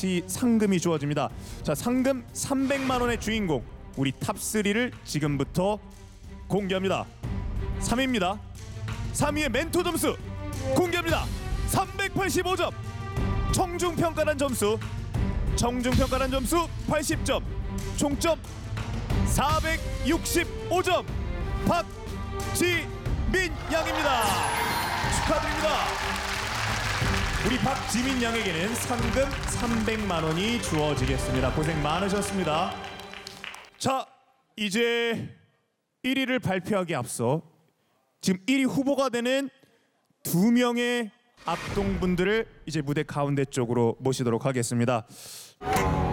같이 상금이 주어집니다. 자, 상금 300만 원의 주인공 우리 탑3를 지금부터 공개합니다. 3위입니다. 3위의 멘토 점수 공개합니다. 385점. 청중평가란 점수 80점. 총점 465점. 박지민 양입니다. 축하드립니다. 우리 박지민 양에게는 상금 300만 원이 주어지겠습니다. 고생 많으셨습니다. 자, 이제 1위를 발표하기 앞서 지금 1위 후보가 되는 2명의 악동분들을 이제 무대 가운데 쪽으로 모시도록 하겠습니다.